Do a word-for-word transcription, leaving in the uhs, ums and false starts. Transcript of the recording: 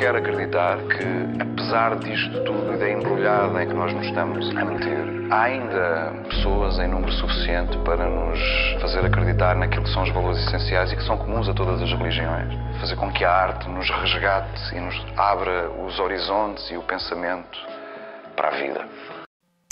quero acreditar que, apesar disto tudo e da embrulhada em que nós nos estamos a meter, há ainda pessoas em número suficiente para nos fazer acreditar naquilo que são os valores essenciais e que são comuns a todas as religiões. Fazer com que a arte nos resgate e nos abra os horizontes e o pensamento para a vida.